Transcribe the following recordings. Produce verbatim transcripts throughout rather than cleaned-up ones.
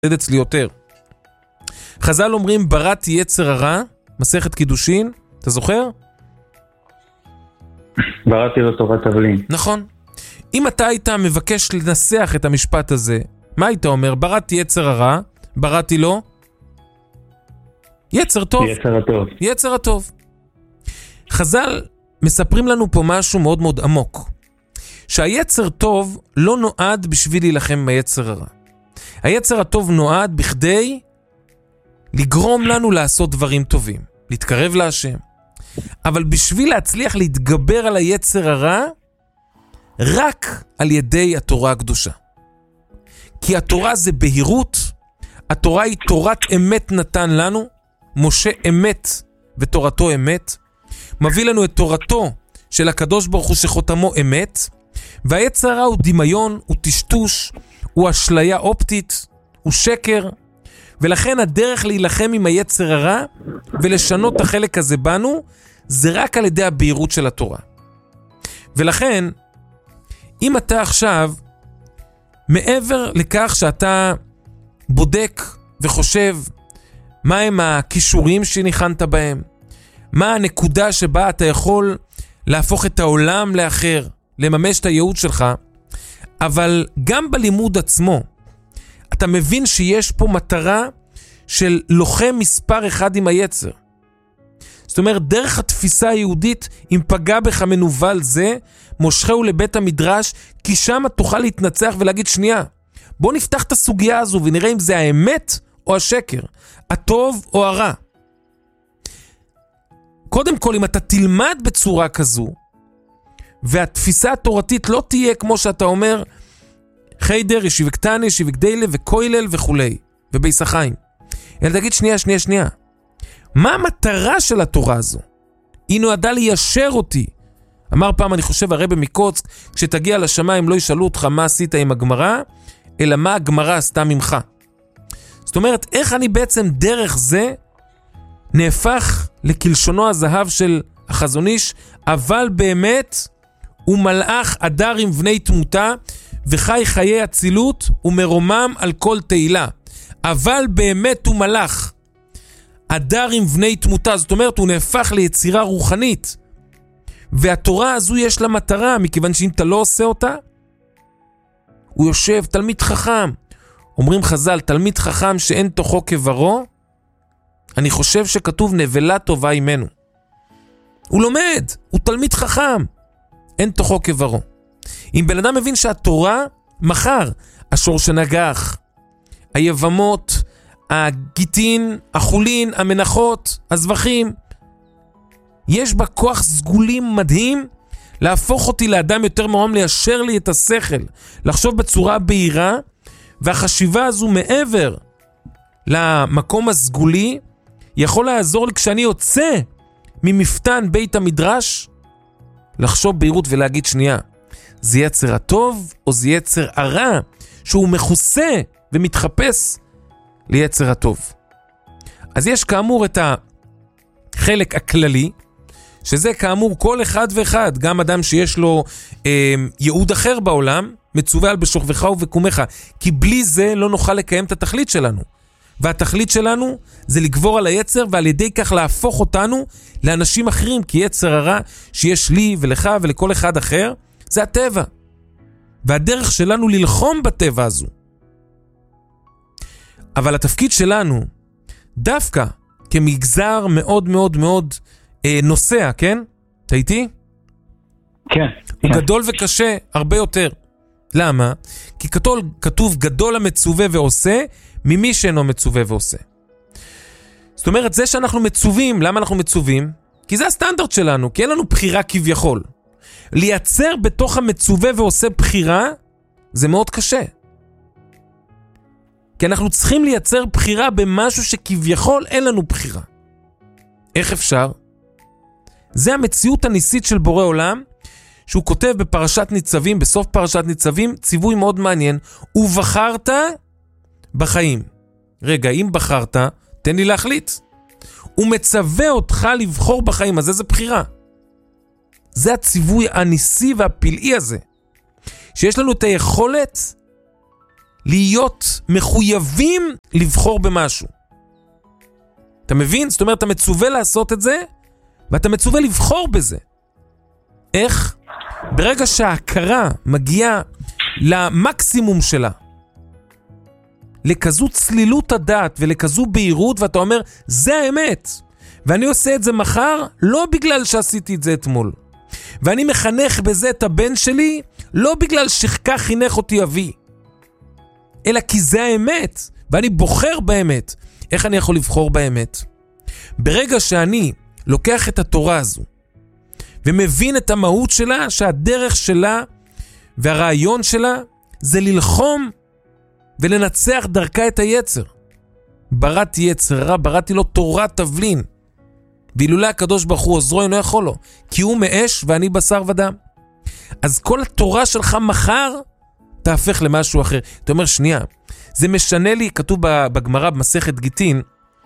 זה אצלי יותר. חז"ל אומרים, בראתי יצר הרע, מסכת קידושין, אתה זוכר? בראתי לו תורת תבלין. נכון. אם אתה היית מבקש לנסח את המשפט הזה, מה היית אומר? בראתי יצר הרע, בראתי לו? יצר טוב. יצר הטוב. יצר הטוב. חז"ל מספרים לנו פה משהו מאוד מאוד עמוק. שהיצר טוב לא נועד בשביל להילחם עם היצר הרע. היצר הטוב נועד בכדי לגרום לנו לעשות דברים טובים, להתקרב להשם. אבל בשביל להצליח להתגבר על היצר הרע, רק על ידי התורה הקדושה. כי התורה זה בהירות, התורה היא תורת אמת נתן לנו, משה אמת ותורתו אמת, מביא לנו את תורתו של הקדוש ברוך הוא שחותמו אמת, והיצר הרע הוא דמיון, הוא טשטוש, הוא אשליה אופטית, הוא שקר, ולכן הדרך להילחם עם היצר הרע ולשנות את החלק הזה בנו, זה רק על ידי הבהירות של התורה. ולכן, אם אתה עכשיו, מעבר לכך שאתה בודק וחושב מהם הכישורים שניחנת בהם, מה הנקודה שבה אתה יכול להפוך את העולם לאחר, לממש את הייעוד שלך, אבל גם בלימוד עצמו, אתה מבין שיש פה מטרה של לוחם מספר אחד עם היצר. זאת אומרת, דרך התפיסה היהודית, אם פגע בך מנוול זה, מושכהו לבית המדרש, כי שם תוכל להתנצח ולהגיד, שנייה, בוא נפתח את הסוגיה הזו ונראה אם זה האמת או השקר, הטוב או הרע. קודם כל, אם אתה תלמד בצורה כזו, והתפיסה התורתית לא תהיה כמו שאתה אומר, חיידר, ישיב קטנה, ישיב גדלה וכוילל וכולי, ובייס החיים. אלא תגיד שנייה, שנייה, שנייה. מה המטרה של התורה הזו? היא נועדה ליישר אותי. אמר פעם, אני חושב, הרב מקוצק, כשתגיע לשמיים לא ישאלו אותך מה עשית עם הגמרא, אלא מה הגמרא עשתה ממך. זאת אומרת, איך אני בעצם דרך זה נהפך לקלשונו הזהב של החזון איש, אבל באמת הוא מלאך אדר עם בני תמותה, וחי חיי הצילות ומרומם על כל תהילה. אבל באמת הוא מלאך אדר עם בני תמותה, זאת אומרת הוא נהפך ליצירה רוחנית, והתורה הזו יש לה מטרה, מכיוון שאם אתה לא עושה אותה, הוא יושב תלמיד חכם. אומרים חז"ל, תלמיד חכם שאין תוכו כברו, אני חושב שכתוב נבלה טובה עמנו. הוא לומד, הוא תלמיד חכם, אין תוכו כברו. אם בן אדם מבין שהתורה מחר, השור שנגח, היבמות, הגיטין, החולין, המנחות, הזבחים, יש בה כוח סגולים מדהים להפוך אותי לאדם יותר מרום, ליישר לי את השכל, לחשוב בצורה בהירה, והחשיבה הזו מעבר למקום הסגולי, יכול לעזור לי כשאני יוצא ממפתן בית המדרש, לחשוב בהירות ולהגיד שנייה, זה יצר הטוב או זה יצר הרע שהוא מכוסה ומתחפש ליצר הטוב. אז יש כאמור את החלק הכללי, שזה כאמור כל אחד ואחד, גם אדם שיש לו אה, ייעוד אחר בעולם, מצווה על בשוכבך ובקומך, כי בלי זה לא נוכל לקיים את התכלית שלנו. והתכלית שלנו זה לגבור על היצר, ועל ידי כך להפוך אותנו לאנשים אחרים, כי יצר הרע שיש לי ולך ולכל אחד אחר, זה הטבע. והדרך שלנו ללחום בטבע הזו. אבל התפקיד שלנו, דווקא כמגזר מאוד מאוד מאוד אה, נוסע, כן? אתה איתי? כן. הוא כן. גדול וקשה הרבה יותר. למה? כי כתוב, כתוב גדול המצווה ועושה, ממי שאינו מצווה ועושה. זאת אומרת, זה שאנחנו מצווים, למה אנחנו מצווים? כי זה הסטנדרט שלנו, כי אין לנו בחירה כביכול. לייצר בתוך המצווה ועושה בחירה, זה מאוד קשה. כי אנחנו צריכים לייצר בחירה במשהו שכביכול אין לנו בחירה. איך אפשר? זה המציאות הניסית של בורא עולם, שהוא כותב בפרשת ניצבים, בסוף פרשת ניצבים, ציווי מאוד מעניין, ובחרת בחיים. רגע, אם בחרת, תן לי להחליט. הוא מצווה אותך לבחור בחיים, אז איזה בחירה? זה הציווי הניסי והפלאי הזה, שיש לנו את היכולת להיות מחויבים לבחור במשהו. אתה מבין? זאת אומרת, אתה מצווה לעשות את זה, ואתה מצווה לבחור בזה. איך? ברגע שההכרה מגיעה למקסימום שלה, לכזו צלילות הדעת ולכזו בהירות, ואתה אומר, זה האמת. ואני עושה את זה מחר, לא בגלל שעשיתי את זה אתמול. ואני מחנך בזה את הבן שלי, לא בגלל שכך חינך אותי אבי, אלא כי זה האמת, ואני בוחר באמת. איך אני יכול לבחור באמת? ברגע שאני לוקח את התורה הזו, ומבין את המהות שלה, שהדרך שלה והרעיון שלה, זה ללחום ולנצח דרכה את היצר. בראתי יצר רע, בראתי לו תורת תבלין. ואילולא הקדוש ברוך הוא עוזרו, אינו יכול לו, כי הוא מאש ואני בשר ודם. אז כל התורה שלך מחר תהפך למשהו אחר. אתה אומר, שנייה, זה משנה לי, כתוב בגמרא במסכת גיטין,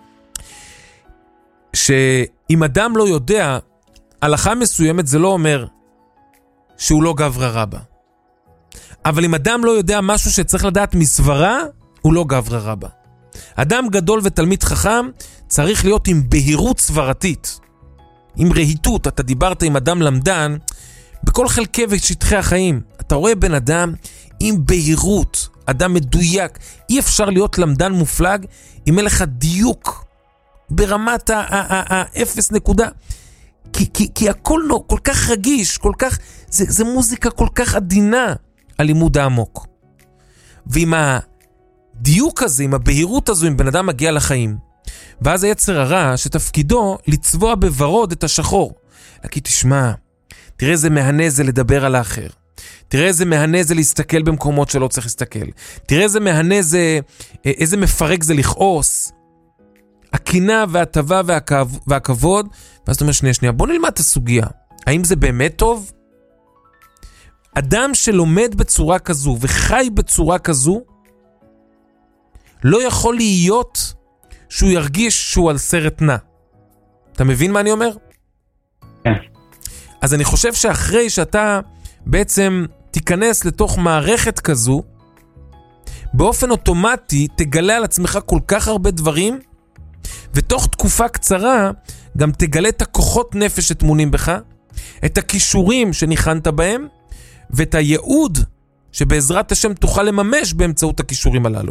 שאם אדם לא יודע, הלכה מסוימת זה לא אומר שהוא לא גברא רבא. אבל אם אדם לא יודע משהו שצריך לדעת מסברה, הוא לא גברא רבא. אדם גדול ותלמיד חכם צריך להיות עם בהירות סברתית, עם רהיטות. אתה דיברת עם אדם למדן, בכל חלקי ושטחי החיים, אתה רואה בן אדם עם בהירות, אדם מדויק. אי אפשר להיות למדן מופלג אם אין לך דיוק ברמת האפס נקודה. כי, כי, כי הכל לא, כל כך רגיש, כל כך, זה, זה מוזיקה כל כך עדינה, הלימוד העמוק. ועם הדיוק הזה, עם הבהירות הזו, אם בן אדם מגיע לחיים, ואז היצר הרע שתפקידו לצבוע בוורוד את השחור. להגיד, תשמע, תראה איזה מהנה זה לדבר על האחר. תראה איזה מהנה זה להסתכל במקומות שלא צריך להסתכל. תראה איזה מהנה זה, איזה מפרק זה לכעוס. הקינה והטבה והכבוד. ואז אתה אומר, שנייה, שנייה, בוא נלמד את הסוגיה. האם זה באמת טוב? אדם שלומד בצורה כזו וחי בצורה כזו, לא יכול להיות שהוא ירגיש שהוא על סרט נע. אתה מבין מה אני אומר? כן. אז אני חושב שאחרי שאתה בעצם תיכנס לתוך מערכת כזו, באופן אוטומטי תגלה על עצמך כל כך הרבה דברים, ותוך תקופה קצרה גם תגלה את הכוחות נפש שתמונים בך, את הכישורים שניחנת בהם, ואת הייעוד שבעזרת השם תוכל לממש באמצעות הכישורים הללו.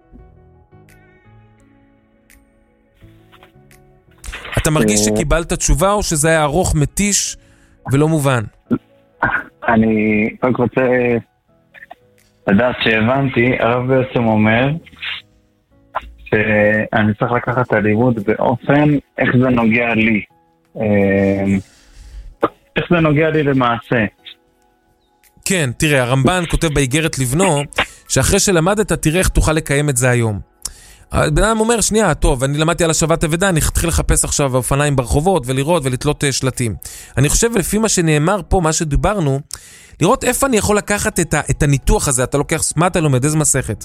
אתה מרגיש שקיבלת תשובה או שזה היה ארוך מתיש ולא מובן? אני רק רוצה לדעת שהבנתי, הרב בעצם אומר שאני צריך לקחת את הלימוד באופן איך זה נוגע לי. איך זה נוגע לי למעשה. כן, תראה, הרמב"ן כותב באיגרת לבנו, שאחרי שלמדת תראה איך תוכל לקיים את זה היום. בן אדם אומר, שנייה, טוב, אני למדתי על השבת אבדה, אני אתחיל לחפש עכשיו אופניים ברחובות ולראות ולתלות שלטים. אני חושב, לפי מה שנאמר פה, מה שדיברנו, לראות איפה אני יכול לקחת את, ה, את הניתוח הזה. אתה לוקח, מה אתה לומד? איזה מסכת?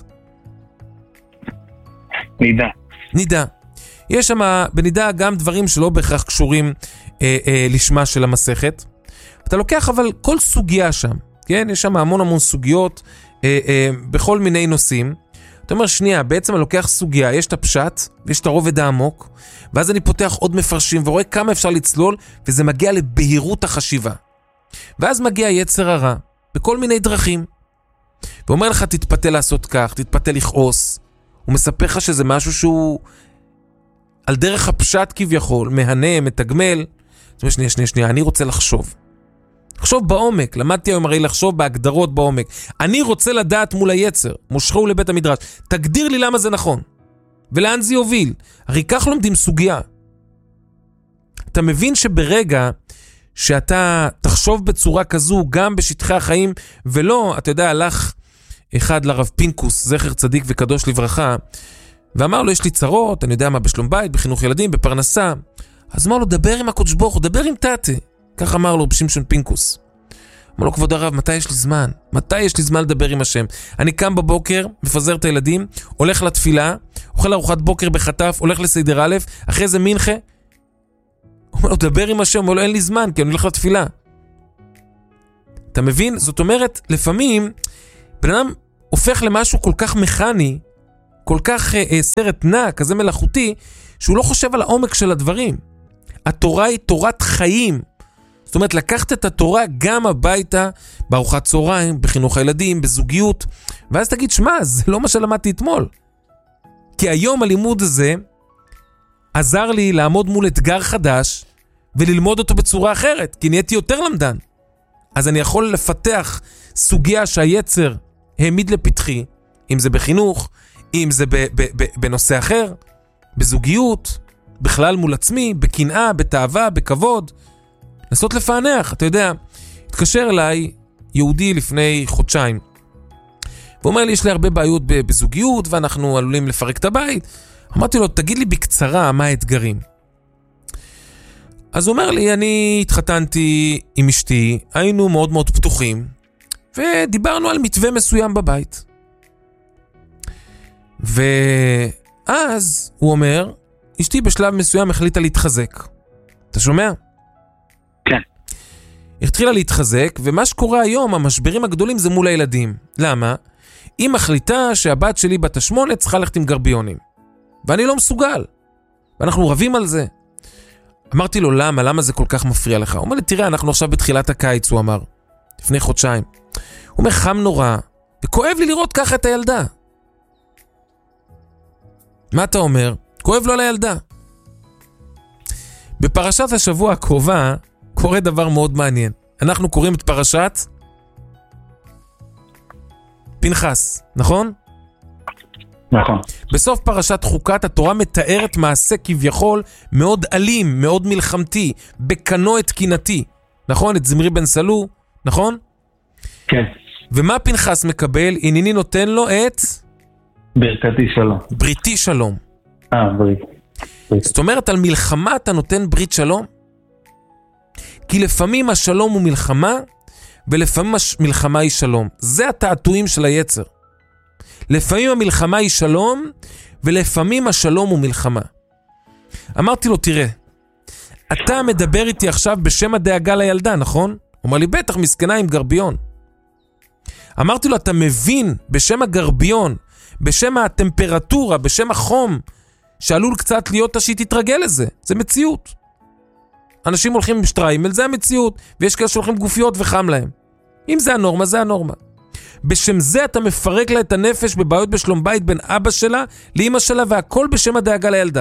נידה. נידה. יש שם בנידה גם דברים שלא בהכרח קשורים אה, אה, לשמה של המסכת. אתה לוקח אבל כל סוגיה שם, כן? יש שם המון המון סוגיות אה, אה, בכל מיני נושאים. אתה אומר, שנייה, בעצם אני לוקח סוגיה, יש את הפשט, ויש את הרובד העמוק, ואז אני פותח עוד מפרשים, ורואה כמה אפשר לצלול, וזה מגיע לבהירות החשיבה. ואז מגיע יצר הרע, בכל מיני דרכים. ואומר לך, תתפתה לעשות כך, תתפתה לכעוס. הוא מספר לך שזה משהו שהוא על דרך הפשט כביכול, מהנה, מתגמל. זאת אומרת, שנייה, שנייה, שנייה, אני רוצה לחשוב. לחשוב בעומק, למדתי היום הרי לחשוב בהגדרות בעומק. אני רוצה לדעת מול היצר, מושכו לבית המדרש. תגדיר לי למה זה נכון. ולאן זה יוביל? הרי כך לומדים סוגיה. אתה מבין שברגע שאתה תחשוב בצורה כזו, גם בשטחי החיים, ולא, אתה יודע, הלך אחד לרב פינקוס, זכר צדיק וקדוש לברכה, ואמר לו, יש לי צרות, אני יודע מה, בשלום בית, בחינוך ילדים, בפרנסה. אז אמר לו, דבר עם הקדוש ברוך הוא, דבר עם תתה. כך אמר לו בשמשון פינקוס. אמר לו, כבוד הרב, מתי יש לי זמן? מתי יש לי זמן לדבר עם השם? אני קם בבוקר, מפזר את הילדים, הולך לתפילה, אוכל ארוחת בוקר בחטף, הולך לסדר א', אחרי זה מנחה. הוא אומר לו, דבר עם השם, הוא אומר לו, אין לי זמן, כי אני הולך לתפילה. אתה מבין? זאת אומרת, לפעמים, בן אדם הופך למשהו כל כך מכני, כל כך אה, סרט נע, כזה מלאכותי, שהוא לא חושב על העומק של הדברים. התורה היא תורת חיים. זאת אומרת, לקחת את התורה גם הביתה, בארוחת צהריים, בחינוך הילדים, בזוגיות, ואז תגיד, שמה, זה לא מה שלמדתי אתמול. כי היום הלימוד הזה עזר לי לעמוד מול אתגר חדש, וללמוד אותו בצורה אחרת, כי נהייתי יותר למדן. אז אני יכול לפתח סוגיה שהיצר העמיד לפתחי, אם זה בחינוך, אם זה ב- ב- ב- בנושא אחר, בזוגיות, בכלל מול עצמי, בקנאה, בתאווה, בכבוד. נסות לפענח, אתה יודע, התקשר אליי יהודי לפני חודשיים, והוא אומר לי, יש לי הרבה בעיות בזוגיות, ואנחנו עלולים לפרק את הבית. אמרתי לו, תגיד לי בקצרה מה האתגרים. אז הוא אומר לי, אני התחתנתי עם אשתי, היינו מאוד מאוד פתוחים, ודיברנו על מתווה מסוים בבית. ואז הוא אומר, אשתי בשלב מסוים החליטה להתחזק. אתה שומע? כן. התחילה להתחזק, ומה שקורה היום, המשברים הגדולים זה מול הילדים. למה? היא מחליטה שהבת שלי בת השמונה צריכה ללכת עם גרביונים. ואני לא מסוגל. ואנחנו רבים על זה. אמרתי לו, למה? למה זה כל כך מפריע לך? הוא אומר לי, תראה, אנחנו עכשיו בתחילת הקיץ, הוא אמר. לפני חודשיים. הוא אומר, חם נורא, וכואב לי לראות ככה את הילדה. מה אתה אומר? כואב לו על הילדה. בפרשת השבוע הקרובה, קורה דבר מאוד מעניין. אנחנו קוראים את פרשת פנחס, נכון? נכון. בסוף פרשת חוקת התורה מתארת מעשה כביכול מאוד אלים, מאוד מלחמתי, בקנו את קינתי. נכון? את זמרי בן סלו, נכון? כן. ומה פנחס מקבל? הנני נותן לו את ברכתי שלום. בריתי שלום. אה, ברית. זאת אומרת, על מלחמה אתה נותן ברית שלום? כי לפעמים השלום הוא מלחמה, ולפעמים המלחמה היא שלום. זה התעתועים של היצר. לפעמים המלחמה היא שלום, ולפעמים השלום הוא מלחמה. אמרתי לו, תראה, אתה מדבר איתי עכשיו בשם הדאגה לילדה, נכון? הוא אומר לי, בטח, מסכנה עם גרביון. אמרתי לו, אתה מבין בשם הגרביון, בשם הטמפרטורה, בשם החום, שעלול קצת להיות שהיא תתרגל לזה. זה מציאות. אנשים הולכים עם שטריימל, זה המציאות, ויש כאלה שהולכים גופיות וחם להם. אם זה הנורמה, זה הנורמה. בשם זה אתה מפרק לה את הנפש בבעיות בשלום בית בין אבא שלה לאמא שלה, והכל בשם הדאגה לילדה.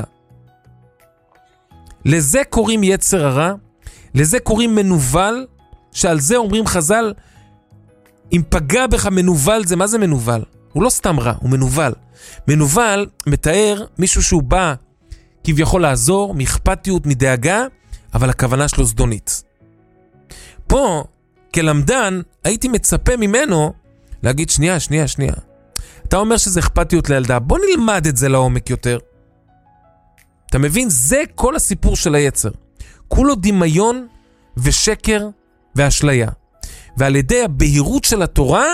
לזה קוראים יצר הרע, לזה קוראים מנובל, שעל זה אומרים חז"ל, אם פגע בך מנובל, זה מה זה מנובל? הוא לא סתם רע, הוא מנובל. מנובל מתאר מישהו שהוא בא כביכול לעזור, מאכפתיות, מדאגה, אבל הכוונה שלו זדונית. פה, כלמדן, הייתי מצפה ממנו להגיד, שנייה, שנייה, שנייה. אתה אומר שזה אכפתיות לילדה, בוא נלמד את זה לעומק יותר. אתה מבין? זה כל הסיפור של היצר. כולו דמיון ושקר ואשליה. ועל ידי הבהירות של התורה,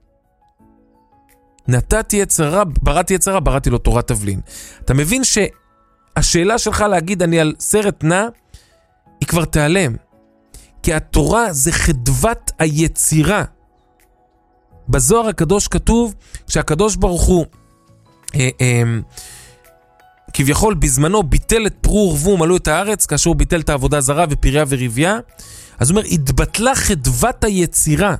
נתתי יצרה, בראתי יצרה, בראתי לו תורת תבלין. אתה מבין שהשאלה שלך להגיד אני על סרט נע, היא כבר תיעלם. כי התורה זה חדוות היצירה. בזוהר הקדוש כתוב שהקדוש ברוך הוא אה, אה, כביכול בזמנו ביטל את פרו ורבו מלאו את הארץ, כאשר הוא ביטל את העבודה זרה ופיריה וריביה. אז הוא אומר, התבטלה חדוות היצירה.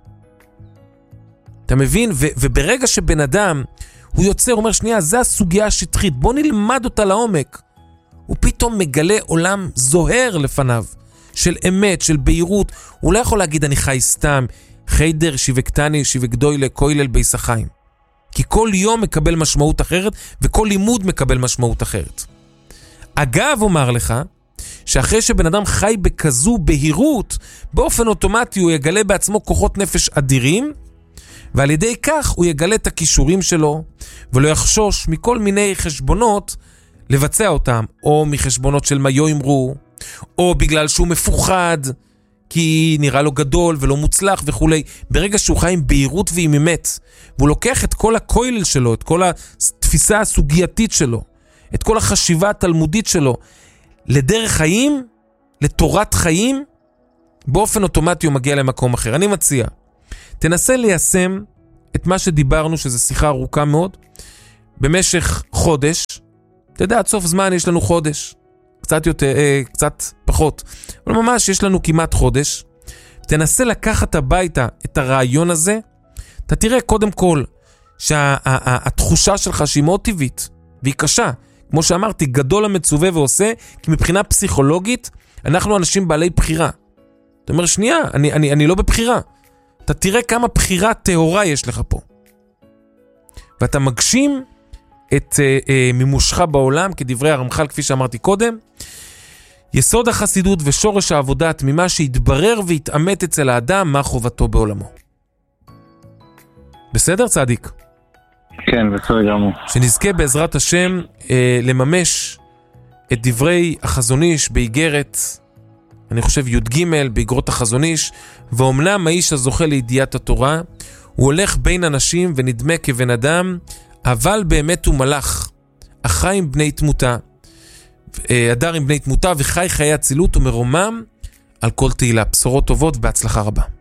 אתה מבין? ו- וברגע שבן אדם הוא יוצר, הוא אומר, שנייה, זה הסוגיה השטחית, בוא נלמד אותה לעומק. הוא פתאום מגלה עולם זוהר לפניו, של אמת, של בהירות. הוא לא יכול להגיד, אני חי סתם, חיידר, שיבקטני, שיבקדוי, כולל ביסחיים. כי כל יום מקבל משמעות אחרת, וכל לימוד מקבל משמעות אחרת. אגב, אומר לך, שאחרי שבן אדם חי בכזו בהירות, באופן אוטומטי הוא יגלה בעצמו כוחות נפש אדירים, ועל ידי כך הוא יגלה את הכישורים שלו, ולא יחשוש מכל מיני חשבונות לבצע אותם, או מחשבונות של מה יאמרו, או בגלל שהוא מפוחד, כי נראה לו גדול ולא מוצלח וכו'. ברגע שהוא חי עם בהירות ועם אמת, והוא לוקח את כל הכולל שלו, את כל התפיסה הסוגייתית שלו, את כל החשיבה התלמודית שלו, לדרך חיים, לתורת חיים, באופן אוטומטי הוא מגיע למקום אחר. אני מציע, תנסה ליישם את מה שדיברנו, שזו שיחה ארוכה מאוד, במשך חודש. אתה יודע, עד סוף זמן יש לנו חודש. קצת יותר, אה, קצת פחות. אבל ממש יש לנו כמעט חודש. תנסה לקחת הביתה את הרעיון הזה. אתה תראה קודם כל שהתחושה שלך שהיא מאוד טבעית והיא קשה. כמו שאמרתי, גדול המצווה ועושה, כי מבחינה פסיכולוגית אנחנו אנשים בעלי בחירה. אתה אומר, שנייה, אני, אני, אני לא בבחירה. אתה תראה כמה בחירה טהורה יש לך פה. ואתה מגשים את אה, אה, מימושך בעולם, כדברי הרמח"ל, כפי שאמרתי קודם. יסוד החסידות ושורש העבודה התמימה שהתברר והתאמת אצל האדם מה חובתו בעולמו. בסדר, צדיק? כן, בסדר גמור. שנזכה בעזרת השם אה, לממש את דברי החזון איש באיגרת, אני חושב י' ג' באיגרות החזון איש, ואומנם האיש הזוכה לידיעת התורה, הוא הולך בין אנשים ונדמה כבן אדם, אבל באמת הוא מלאך, החי עם בני תמותה, הדר עם בני תמותה, וחי חיי הצילות ומרומם על כל תהילה. בשורות טובות, בהצלחה רבה.